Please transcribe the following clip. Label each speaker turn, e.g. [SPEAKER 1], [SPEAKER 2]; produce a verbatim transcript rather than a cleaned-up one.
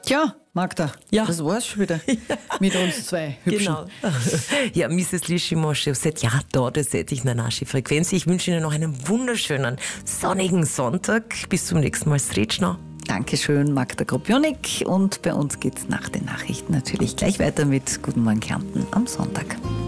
[SPEAKER 1] Ja, Magda,
[SPEAKER 2] Ja.
[SPEAKER 1] das war's schon wieder mit uns zwei Hübschen.
[SPEAKER 2] Genau. Ja, Misses Lischimosche, seit ja da, das hätte ich eine nasche Frequenz. Ich wünsche Ihnen noch einen wunderschönen sonnigen Sonntag. Bis zum nächsten Mal. Sretschner.
[SPEAKER 1] Dankeschön, Magda Kropionik. Und bei uns geht's nach den Nachrichten natürlich gleich weiter mit Guten Morgen Kärnten am Sonntag.